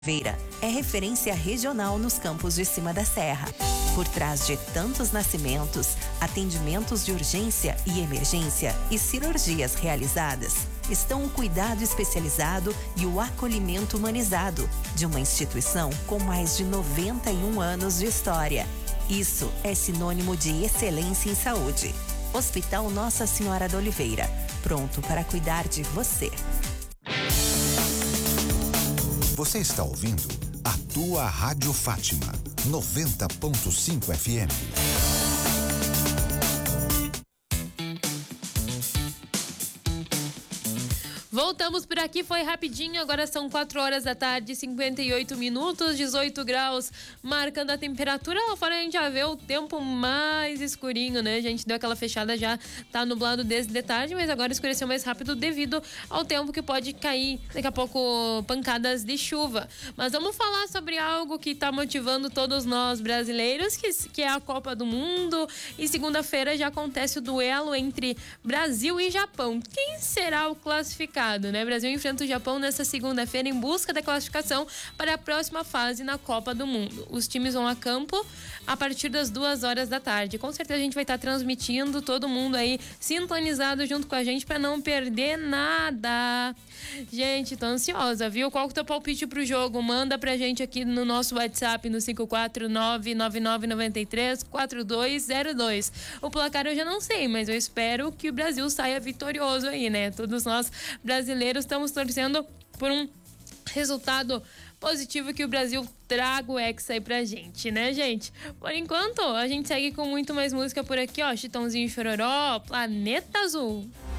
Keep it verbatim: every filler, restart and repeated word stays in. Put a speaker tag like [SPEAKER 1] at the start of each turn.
[SPEAKER 1] Oliveira é referência regional nos campos de cima da serra. Por trás de tantos nascimentos, atendimentos de urgência e emergência e cirurgias realizadas, estão o cuidado especializado e o acolhimento humanizado de uma instituição com mais de noventa e um anos de história. Isso é sinônimo de excelência em saúde. Hospital Nossa Senhora da Oliveira, pronto para cuidar de você.
[SPEAKER 2] Você está ouvindo a tua Rádio Fátima, noventa ponto cinco F M.
[SPEAKER 3] Voltamos por aqui, foi rapidinho, agora são quatro horas da tarde, cinquenta e oito minutos, dezoito graus, marcando a temperatura. Lá fora a gente já vê o tempo mais escurinho, né? A gente deu aquela fechada, já tá nublado desde de tarde, mas agora escureceu mais rápido devido ao tempo que pode cair daqui a pouco pancadas de chuva. Mas vamos falar sobre algo que tá motivando todos nós brasileiros, que, que é a Copa do Mundo. E segunda-feira já acontece o duelo entre Brasil e Japão. Quem será o classificado? Né? Brasil enfrenta o Japão nesta segunda-feira em busca da classificação para a próxima fase na Copa do Mundo. Os times vão a campo a partir das duas horas da tarde. Com certeza a gente vai estar transmitindo, todo mundo aí sintonizado junto com a gente para não perder nada. Gente, tô ansiosa, viu? Qual que é o teu palpite pro jogo? Manda pra gente aqui no nosso WhatsApp no cinco quatro nove nove nove nove três quatro dois zero dois. O placar eu já não sei, mas eu espero que o Brasil saia vitorioso aí, né? Todos nós brasileiros estamos torcendo por um resultado positivo, que o Brasil traga o Hexa aí pra gente, né, gente? Por enquanto, a gente segue com muito mais música por aqui, ó. Chitãozinho e Chororó, Planeta Azul.